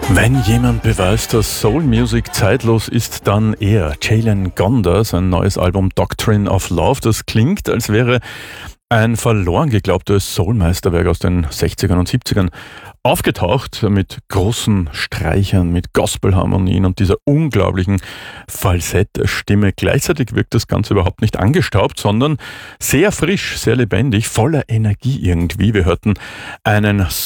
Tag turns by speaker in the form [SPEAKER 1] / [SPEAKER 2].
[SPEAKER 1] Wenn jemand beweist, dass Soul Music zeitlos ist, dann er. Jalen Gonda, sein neues Album Doctrine of Love, das klingt, als wäre ein verloren geglaubtes Soulmeisterwerk aus den 60ern und 70ern aufgetaucht mit großen Streichern, mit Gospelharmonien und dieser unglaublichen Falsettstimme. Gleichzeitig wirkt das Ganze überhaupt nicht angestaubt, sondern sehr frisch, sehr lebendig, voller Energie irgendwie. Wir hörten einen